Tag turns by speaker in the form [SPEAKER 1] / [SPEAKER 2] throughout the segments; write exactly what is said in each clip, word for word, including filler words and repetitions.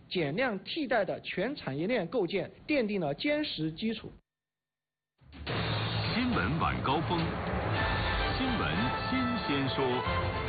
[SPEAKER 1] 减量替代的全产业链构建奠定了坚实基础。
[SPEAKER 2] 新闻晚高峰，新闻新鲜说。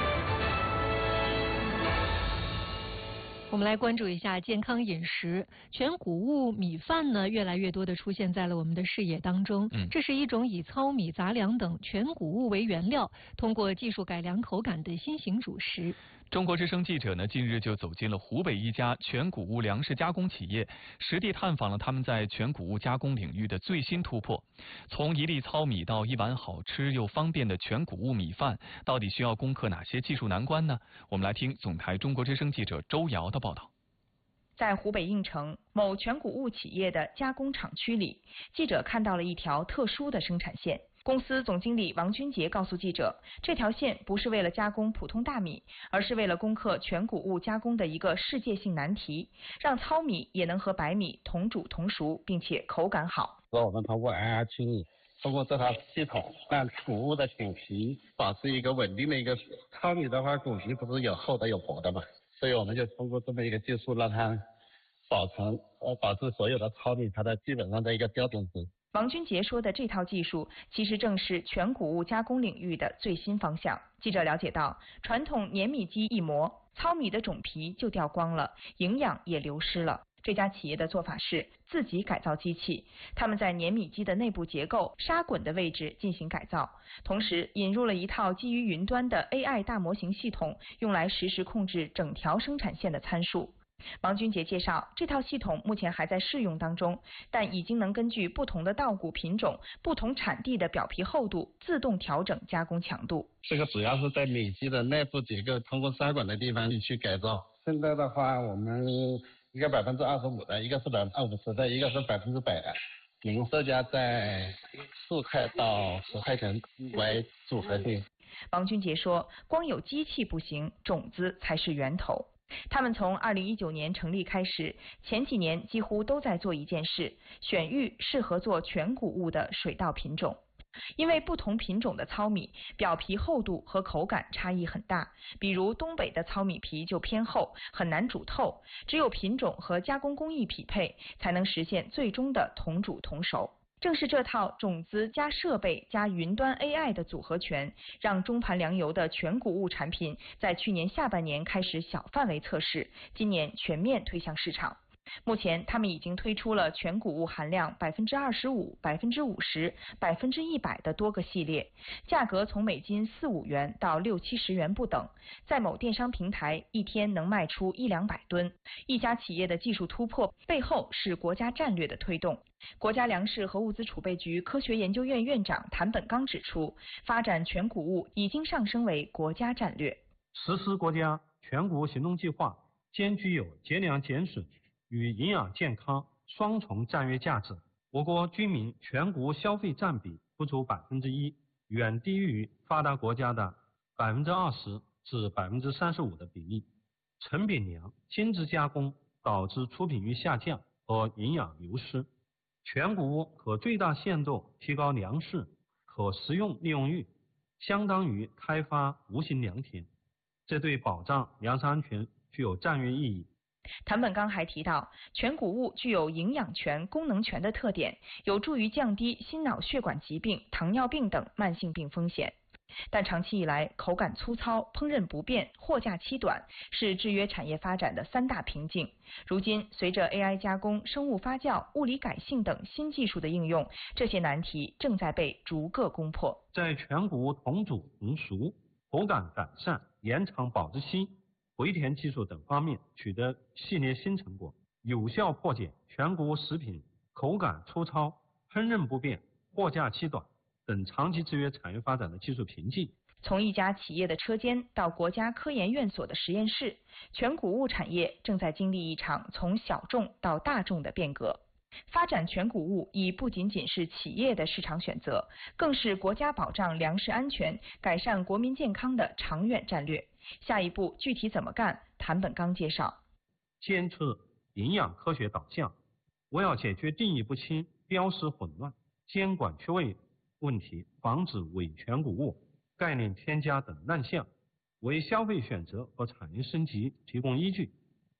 [SPEAKER 3] 我们来关注一下健康饮食。全谷物米饭呢，越来越多的出现在了我们的视野当中。
[SPEAKER 4] 嗯，
[SPEAKER 3] 这是一种以糙米、杂粮等全谷物为原料，通过技术改良口感的新型主食。
[SPEAKER 4] 中国之声记者呢，近日就走进了湖北一家全谷物粮食加工企业，实地探访了他们在全谷物加工领域的最新突破。从一粒糙米到一碗好吃又方便的全谷物米饭，到底需要攻克哪些技术难关呢？我们来听总台中国之声记者周瑶的报道。
[SPEAKER 5] 在湖北应城某全谷物企业的加工厂区里，记者看到了一条特殊的生产线。公司总经理王军杰告诉记者，这条线不是为了加工普通大米，而是为了攻克全谷物加工的一个世界性难题，让糙米也能和白米同煮同熟，并且口感好。
[SPEAKER 6] 我们通过 I R 清理，通过这套系统，让谷物的谷皮保持一个稳定的一个。糙米的话，谷皮不是有厚的有薄的嘛，所以我们就通过这么一个技术，让它保存呃保持所有的糙米它的基本上的一个标准值。
[SPEAKER 5] 王军杰说的这套技术，其实正是全谷物加工领域的最新方向。记者了解到，传统碾米机一磨，糙米的种皮就掉光了，营养也流失了。这家企业的做法是自己改造机器，他们在碾米机的内部结构、砂滚的位置进行改造，同时引入了一套基于云端的 A I 大模型系统，用来实时控制整条生产线的参数。王军杰介绍，这套系统目前还在试用当中，但已经能根据不同的稻谷品种、不同产地的表皮厚度，自动调整加工强度。
[SPEAKER 6] 这个主要是在米机的内部结构，通过砂管的地方去改造。现在的话，我们一个百分之二十五的，一个是百分之五十的，一个是百分之百的，零售价在四块到十块钱为组合定。
[SPEAKER 5] 王军杰说，光有机器不行，种子才是源头。他们从二零一九年成立开始，前几年几乎都在做一件事，选育适合做全谷物的水稻品种。因为不同品种的糙米表皮厚度和口感差异很大，比如东北的糙米皮就偏厚，很难煮透，只有品种和加工工艺匹配，才能实现最终的同煮同熟。正是这套种子加设备加云端 A I 的组合拳，让中盘粮油的全谷物产品在去年下半年开始小范围测试，今年全面推向市场。目前，他们已经推出了全谷物含量百分之二十五、百分之五十、百分之一百的多个系列，价格从每斤四五元到六七十元不等。在某电商平台，一天能卖出一两百吨。一家企业的技术突破背后是国家战略的推动。国家粮食和物资储备局科学研究院院长谭本刚指出，发展全谷物已经上升为国家战略。
[SPEAKER 7] 实施国家全谷物行动计划，兼具有节粮减损与营养健康双重战略价值。我国居民全谷物消费占比不足百分之一，远低于发达国家的百分之二十至百分之三十五的比例。成品粮精致加工导致出品率下降和营养流失。全谷物可最大限度提高粮食可食用利用率，相当于开发无形良田，这对保障粮食安全具有战略意义。
[SPEAKER 5] 谭本刚还提到，全谷物具有营养全、功能全的特点，有助于降低心脑血管疾病、糖尿病等慢性病风险。但长期以来，口感粗糙、烹饪不便、货架期短是制约产业发展的三大瓶颈。如今，随着 A I 加工、生物发酵、物理改性等新技术的应用，这些难题正在被逐个攻破。
[SPEAKER 7] 在全谷物同煮同熟、口感改善、延长保质期、回填技术等方面取得系列新成果，有效破解全谷物食品口感粗糙、烹饪不便、货架期短等长期制约产业发展的技术瓶颈。
[SPEAKER 5] 从一家企业的车间到国家科研院所的实验室，全谷物产业正在经历一场从小众到大众的变革。发展全谷物已不仅仅是企业的市场选择，更是国家保障粮食安全、改善国民健康的长远战略。下一步具体怎么干？谭本刚介绍，
[SPEAKER 7] 坚持营养科学导向，我要解决定义不清、标识混乱、监管缺位问题，防止伪全谷物、概念添加等乱象，为消费选择和产业升级提供依据。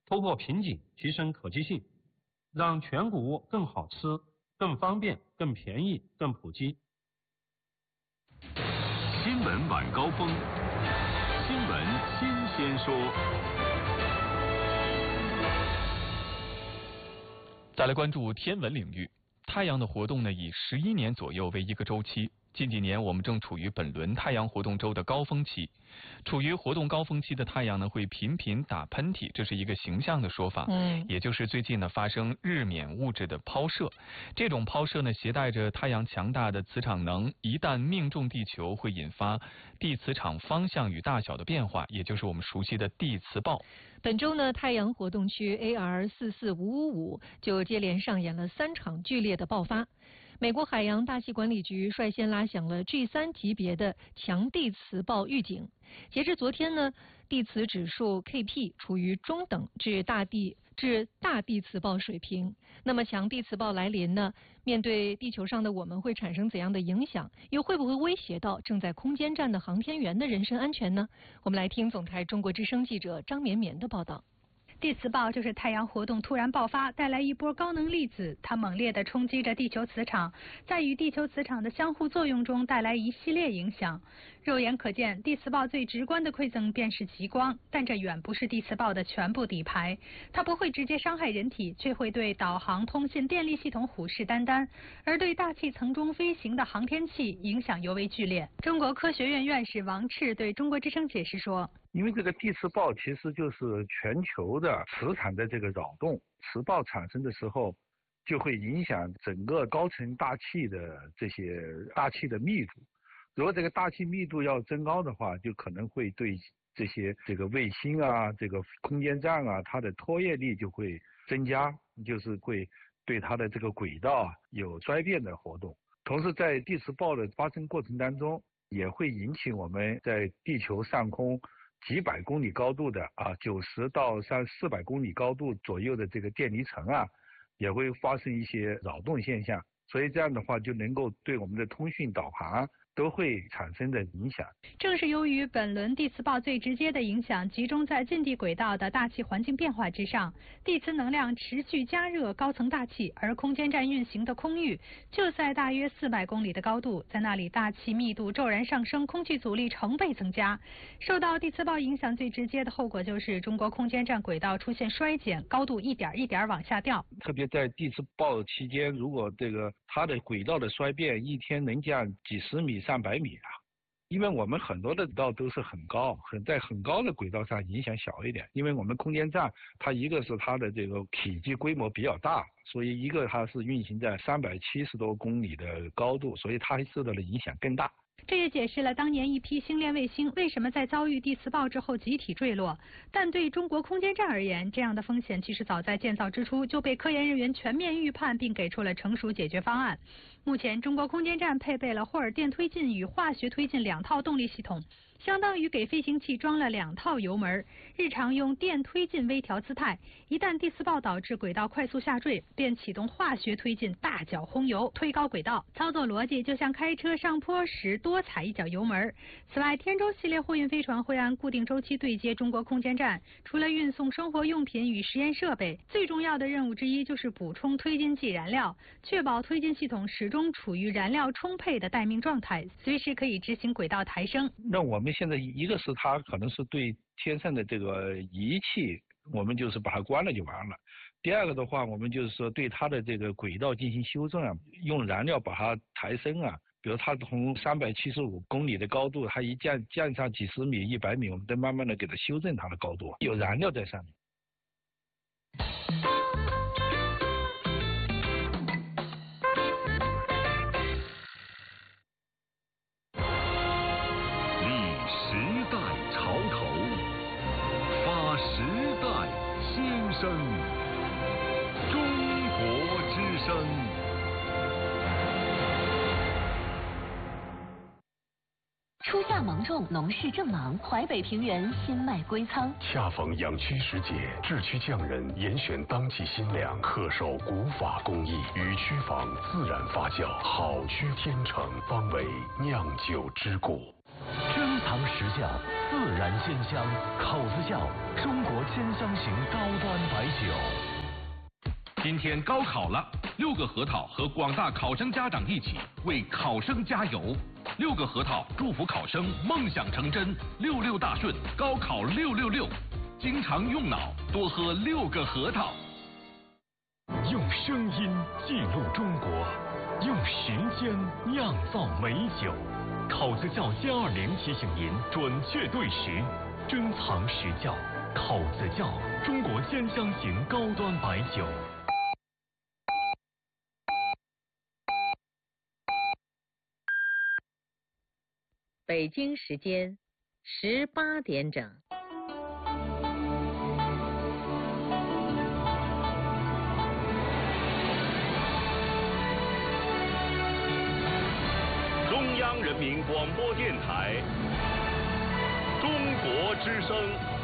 [SPEAKER 7] 突破瓶颈，提升可及性，让全谷物更好吃、更方便、更便宜、更普及。
[SPEAKER 2] 新闻晚高峰，新闻新鲜说。
[SPEAKER 4] 再来关注天文领域，太阳的活动呢以十一年左右为一个周期。近几年我们正处于本轮太阳活动周的高峰期，处于活动高峰期的太阳呢会频频打喷嚏，这是一个形象的说法，嗯，也就是最近呢发生日冕物质的抛射，这种抛射呢携带着太阳强大的磁场能，一旦命中地球会引发地磁场方向与大小的变化，也就是我们熟悉的地磁暴。
[SPEAKER 3] 本周呢，太阳活动区 A R 四四五五五就接连上演了三场剧烈的爆发。美国海洋大气管理局率先拉响了 G 三 级别的强地磁暴预警。截至昨天呢，地磁指数 K P 处于中等至大地至大地磁暴水平。那么强地磁暴来临呢，面对地球上的我们会产生怎样的影响？又会不会威胁到正在空间站的航天员的人身安全呢？我们来听总台中国之声记者张绵绵的报道。
[SPEAKER 8] 地磁暴就是太阳活动突然爆发，带来一波高能粒子，它猛烈地冲击着地球磁场，在与地球磁场的相互作用中带来一系列影响。肉眼可见，地磁暴最直观的馈赠便是极光，但这远不是地磁暴的全部底牌。它不会直接伤害人体，却会对导航、通信、电力系统虎视眈眈，而对大气层中飞行的航天器影响尤为剧烈。中国科学院院士王赤对中国之声解释说，
[SPEAKER 9] 因为这个地磁暴其实就是全球的磁场的这个扰动，磁暴产生的时候就会影响整个高层大气的这些大气的密度。如果这个大气密度要增高的话，就可能会对这些这个卫星啊、这个空间站啊，它的拖曳力就会增加，就是会对它的这个轨道啊有衰变的活动。同时，在地磁暴的发生过程当中，也会引起我们在地球上空几百公里高度的啊，九十到三四百公里高度左右的这个电离层啊，也会发生一些扰动现象。所以这样的话，就能够对我们的通讯导航都会产生的影响。
[SPEAKER 8] 正是由于本轮地磁暴最直接的影响集中在近地轨道的大气环境变化之上，地磁能量持续加热高层大气，而空间站运行的空域就在大约四百公里的高度，在那里大气密度骤然上升，空气阻力成倍增加。受到地磁暴影响最直接的后果就是中国空间站轨道出现衰减，高度一点一点往下掉。
[SPEAKER 9] 特别在地磁暴期间，如果这个它的轨道的衰变一天能降几十米、上百米啊，因为我们很多的轨道都是很高，很在很高的轨道上影响小一点。因为我们空间站它一个是它的这个体积规模比较大，所以一个它是运行在三百七十多公里的高度，所以它受到的影响更大。
[SPEAKER 8] 这也解释了当年一批星链卫星为什么在遭遇地磁暴之后集体坠落。但对中国空间站而言，这样的风险其实早在建造之初就被科研人员全面预判，并给出了成熟解决方案。目前，中国空间站配备了霍尔电推进与化学推进两套动力系统，相当于给飞行器装了两套油门，日常用电推进微调姿态，一旦地磁暴导致轨道快速下坠，便启动化学推进大脚轰油推高轨道。操作逻辑就像开车上坡时多踩一脚油门。此外，天舟系列货运飞船会按固定周期对接中国空间站，除了运送生活用品与实验设备，最重要的任务之一就是补充推进剂燃料，确保推进系统始终处于燃料充沛的待命状态，随时可以执行轨道抬升。
[SPEAKER 9] 那我们现在一个是它可能是对天上的这个仪器，我们就是把它关了就完了。第二个的话，我们就是说对它的这个轨道进行修正啊，用燃料把它抬升啊。比如它从三百七十五公里的高度，它一降降上几十米、一百米，我们再慢慢的给它修正它的高度，有燃料在上面。
[SPEAKER 2] 声，中国之声。
[SPEAKER 10] 初夏芒种，农事正忙，淮北平原新麦归仓。
[SPEAKER 2] 恰逢养区时节，制区匠人严选当季新粮，恪守古法工艺，与区坊自然发酵，好区天成，方为酿酒之果。珍藏实窖，自然鲜香。口子窖，中国鲜香型高端白酒。
[SPEAKER 11] 今天高考了，六个核桃和广大考生家长一起为考生加油。六个核桃祝福考生梦想成真，六六大顺，高考六六六。经常用脑，多喝六个核桃。
[SPEAKER 2] 用声音记录中国，用时间酿造美酒。口子窖加二零提醒您准确对时，珍藏实窖。口子窖，中国鲜香型高端白酒。
[SPEAKER 12] 北京时间十八点整。
[SPEAKER 2] 中央人民广播电台，中国之声。